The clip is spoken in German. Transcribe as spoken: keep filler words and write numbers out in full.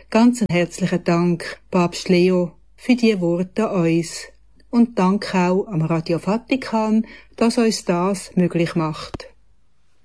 Ganz einen herzlichen Dank, Papst Leo, für die Worte an uns. Und Dank auch am Radio Vatikan, dass uns das möglich macht.